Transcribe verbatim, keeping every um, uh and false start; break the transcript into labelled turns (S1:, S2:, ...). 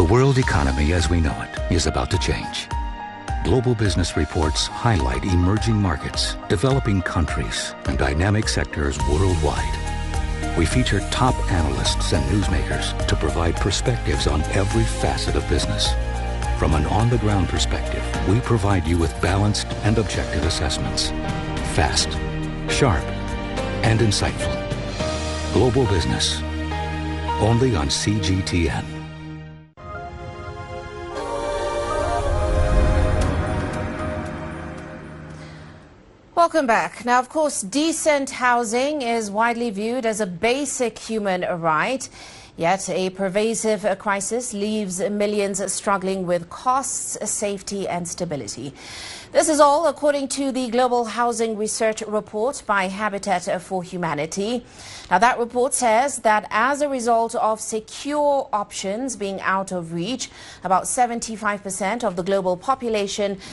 S1: The world economy as we know it is about to change. Global business reports highlight emerging markets, developing countries, and dynamic sectors worldwide. We feature top analysts and newsmakers to provide perspectives on every facet of business. From an on-the-ground perspective, we provide you with balanced and objective assessments. Fast, sharp, and insightful. Global Business. Only on C G T N.
S2: Welcome back. Now, of course, decent housing is widely viewed as a basic human right. Yet a pervasive crisis leaves millions struggling with costs, safety and stability. This is all according to the Global Housing Research Report by Habitat for Humanity. Now, that report says that as a result of secure options being out of reach, about seventy-five percent of the global population